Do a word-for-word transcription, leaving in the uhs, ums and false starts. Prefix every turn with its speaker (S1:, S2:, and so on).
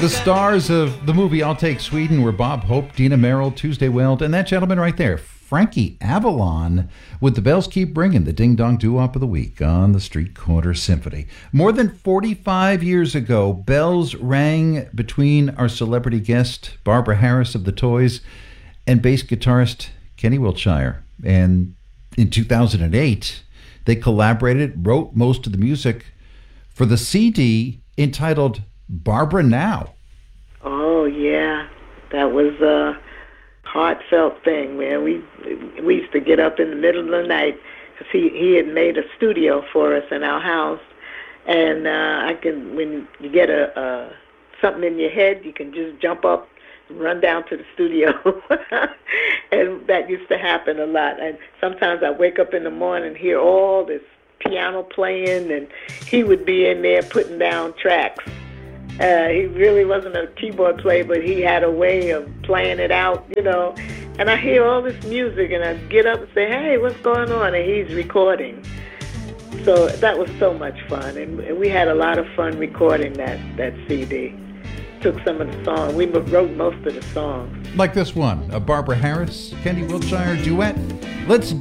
S1: The stars of the movie I'll Take Sweden were Bob Hope, Dina Merrill, Tuesday Weld, and that gentleman right there, Frankie Avalon, with The Bells Keep Ringing, the Ding Dong Doo-Wop of the Week on the Street Corner Symphony. More than forty-five years ago, bells rang between our celebrity guest, Barbara Harris of The Toys, and bass guitarist Kenny Wiltshire. And in two thousand eight, they collaborated, wrote most of the music for the C D entitled Barbara Now.
S2: Oh, yeah. That was a heartfelt thing, man. We we used to get up in the middle of the night because he, he had made a studio for us in our house. And uh, I can, when you get a, a something in your head, you can just jump up and run down to the studio. And that used to happen a lot. And sometimes I wake up in the morning and hear all this piano playing, and he would be in there putting down tracks. Uh, he really wasn't a keyboard player, but he had a way of playing it out, you know. And I hear all this music, and I get up and say, hey, what's going on? And he's recording. So that was so much fun. And we had a lot of fun recording that, that C D. Took some of the songs. We wrote most of the songs.
S1: Like this one, a Barbara Harris, Kenny Wiltshire duet. Let's